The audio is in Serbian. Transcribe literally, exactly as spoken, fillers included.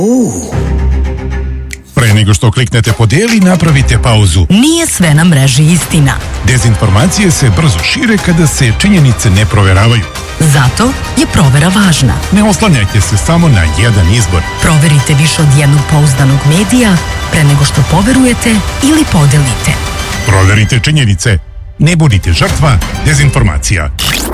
Uuu. Pre nego što kliknete podijeli, napravite pauzu. Nije sve na mreži istina. Dezinformacije se brzo šire kada se činjenice ne proveravaju. Zato je provera važna. Ne oslanjajte se samo na jedan izbor. Proverite više od jednog pouzdanog medija pre nego što poverujete ili podelite. Proverite činjenice. Ne budite žrtva dezinformacija.